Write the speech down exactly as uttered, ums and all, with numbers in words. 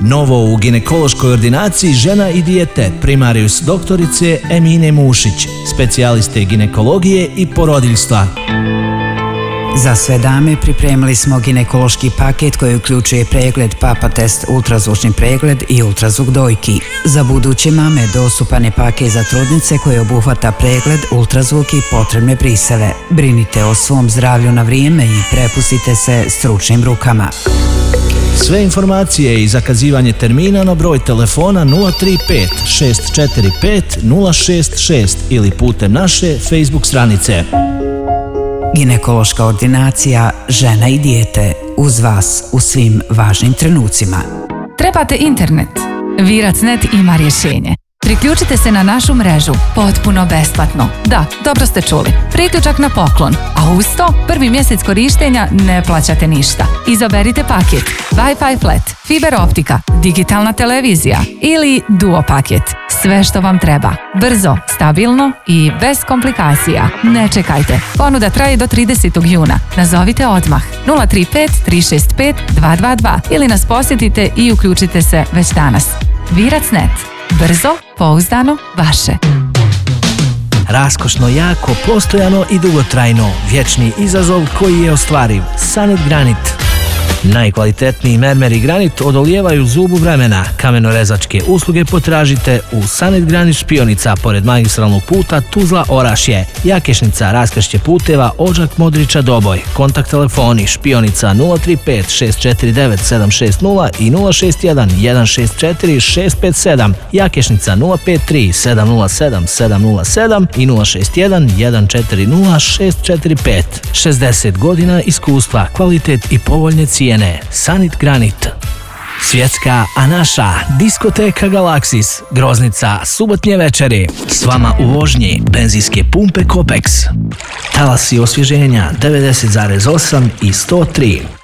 Novo u ginekološkoj ordinaciji Žena i dijete, primarius doktorice Emine Mušić, specijaliste ginekologije i porodiljstva. Za sve dame pripremili smo ginekološki paket koji uključuje pregled, papa test, ultrazvučni pregled i ultrazvuk dojki. Za buduće mame dostupan je paket za trudnice koji obuhvata pregled, ultrazvuk i potrebne briseve. Brinite o svom zdravlju na vrijeme i prepustite se stručnim rukama. Sve informacije i zakazivanje termina na broj telefona nula tri pet šest četiri pet nula šest šest ili putem naše Facebook stranice. Ginekološka ordinacija Žena i dijete, uz vas u svim važnim trenucima. Trebate internet? Virac.net ima rješenje. Priključite se na našu mrežu potpuno besplatno. Da, dobro ste čuli. Priključak na poklon, a uz to prvi mjesec korištenja ne plaćate ništa. Izaberite paket Wi-Fi flat, fiber optika, digitalna televizija ili duo paket. Sve što vam treba. Brzo, stabilno i bez komplikacija. Ne čekajte. Ponuda traje do tridesetog juna. Nazovite odmah nula tri pet tri šest pet dva dva dva ili nas posjetite i uključite se već danas. Virac.net. Brzo, pouzdano, vaše. Raskošno, jako, postojano i dugotrajno. Vječni izazov koji je ostvariv. Sanit Granit. Najkvalitetniji mermer i granit odolijevaju zubu vremena. Kamenorezačke usluge potražite u Sanit Granit Špionica pored magistralnog puta Tuzla-Orašje, Jakešnica, raskršće puteva Odžak Modrića Doboj. Kontakt telefoni Špionica nula tri pet šest četiri devet sedam šest nula i nula šest jedan jedan šest četiri šest pet sedam, Jakešnica nula pet tri sedam nula sedam sedam nula sedam i nula šest jedan jedan četiri nula šest četiri pet. šezdeset godina iskustva, kvalitet i povoljne cijene. Sanit Granit. Svjetska, a naša diskoteka Galaksis, Groznica, subotnje večeri. S vama u vožnji benzinske pumpe Kopex. Talasi osvježenja devedeset zarez osam i sto tri.